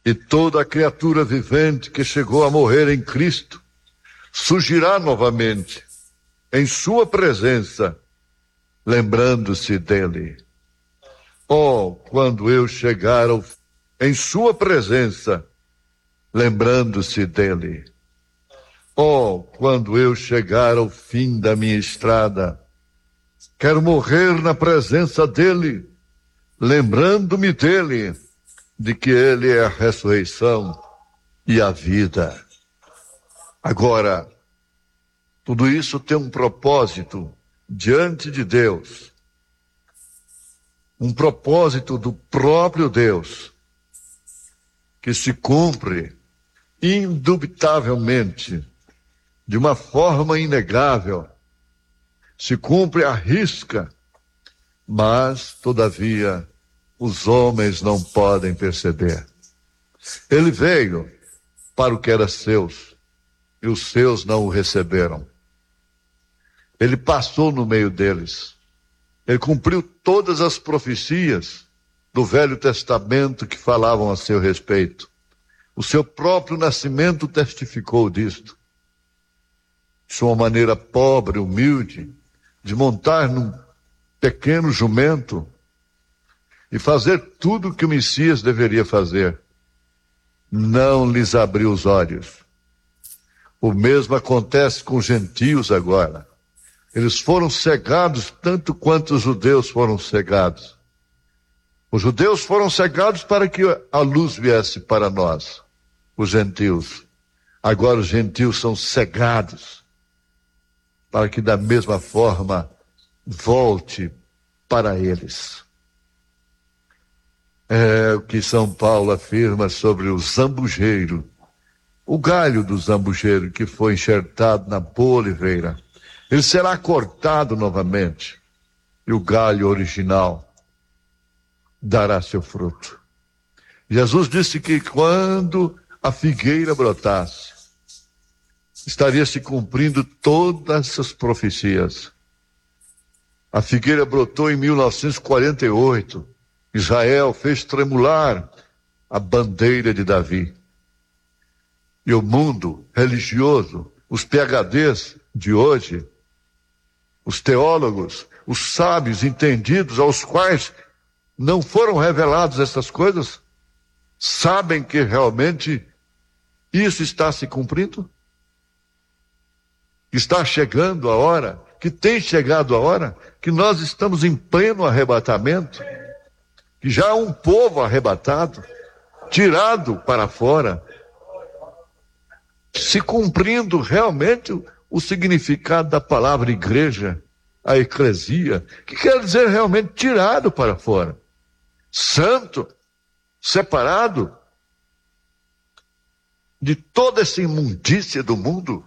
E toda criatura vivente que chegou a morrer em Cristo surgirá novamente em sua presença, lembrando-se dele. Oh, quando eu chegar em sua presença, lembrando-se dele. Oh, quando eu chegar ao fim da minha estrada, quero morrer na presença dele, lembrando-me dele, de que ele é a ressurreição e a vida. Agora, tudo isso tem um propósito diante de Deus. Um propósito do próprio Deus, que se cumpre indubitavelmente, de uma forma inegável, se cumpre à risca, mas, todavia, os homens não podem perceber. Ele veio para o que era seus, e os seus não o receberam. Ele passou no meio deles. Ele cumpriu todas as profecias do Velho Testamento que falavam a seu respeito. O seu próprio nascimento testificou disto. Sua maneira pobre, humilde, de montar num pequeno jumento e fazer tudo o que o Messias deveria fazer. Não lhes abriu os olhos. O mesmo acontece com os gentios agora. Eles foram cegados tanto quanto os judeus foram cegados. Os judeus foram cegados para que a luz viesse para nós, os gentios. Agora os gentios são cegados para que da mesma forma volte para eles. É o que São Paulo afirma sobre o zambujeiro, o galho do zambujeiro que foi enxertado na boa oliveira. Ele será cortado novamente e o galho original dará seu fruto. Jesus disse que quando a figueira brotasse, estaria se cumprindo todas essas profecias. A figueira brotou em 1948. Israel fez tremular a bandeira de Davi. E o mundo religioso, os PhDs de hoje, os teólogos, os sábios entendidos aos quais não foram reveladas essas coisas, sabem que realmente isso está se cumprindo? Está chegando a hora, que tem chegado a hora, que nós estamos em pleno arrebatamento, que já há um povo arrebatado, tirado para fora, se cumprindo realmente o significado da palavra igreja, a eclesia, que quer dizer realmente tirado para fora, santo, separado de toda essa imundícia do mundo,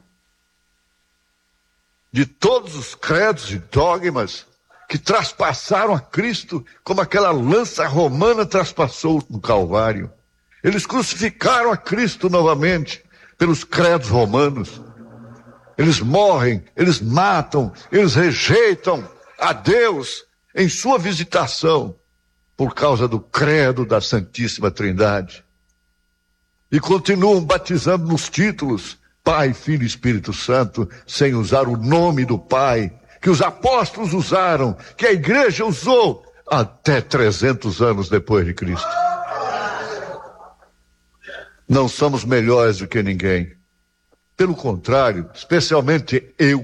de todos os credos e dogmas que traspassaram a Cristo como aquela lança romana traspassou no Calvário. Eles crucificaram a Cristo novamente pelos credos romanos. Eles morrem, eles matam, eles rejeitam a Deus em sua visitação por causa do credo da Santíssima Trindade. E continuam batizando nos títulos Pai, Filho e Espírito Santo, sem usar o nome do Pai, que os apóstolos usaram, que a igreja usou até 300 anos depois de Cristo. Não somos melhores do que ninguém. Pelo contrário, especialmente eu.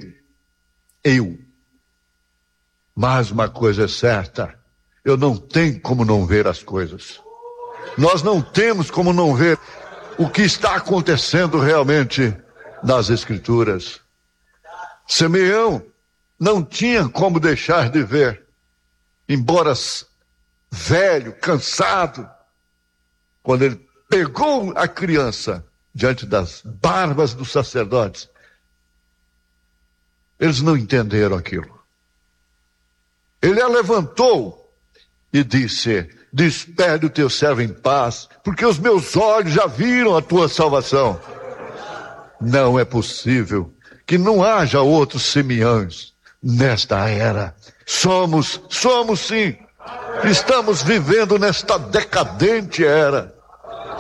Mas uma coisa é certa, eu não tenho como não ver as coisas. Nós não temos como não ver o que está acontecendo realmente nas Escrituras. Simeão não tinha como deixar de ver, embora velho, cansado, quando ele pegou a criança diante das barbas dos sacerdotes. Eles não entenderam aquilo. Ele a levantou e disse: despede o teu servo em paz, porque os meus olhos já viram a tua salvação. Não é possível que não haja outros Simeões nesta era. Somos sim. Estamos vivendo nesta decadente era.